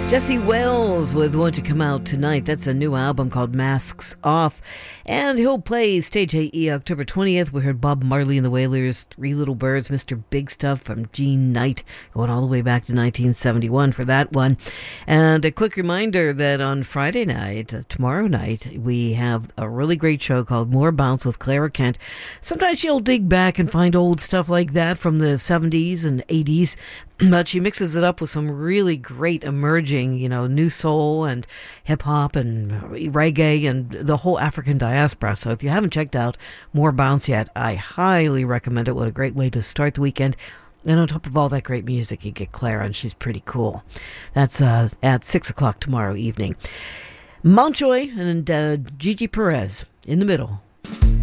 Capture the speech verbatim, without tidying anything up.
Jesse Wells with Won't You Come Out Tonight. That's a new album called Masks Off. And he'll play Stage A E October twentieth. We heard Bob Marley and the Wailers, Three Little Birds, Mister Big Stuff from Gene Knight, going all the way back to nineteen seventy-one for that one. And a quick reminder that on Friday night, uh, tomorrow night, we have a really great show called More Bounce with Clara Kent. Sometimes she'll dig back and find old stuff like that from the seventies and eighties, but she mixes it up with some really great emerging, you know, new soul and hip-hop and reggae and the whole African diaspora. So if you haven't checked out More Bounce yet, I highly recommend it. What a great way to start the weekend. And on top of all that great music, you get Clara, and she's pretty cool. That's uh, at six o'clock tomorrow evening. Mountjoy and uh, Gigi Perez in the middle.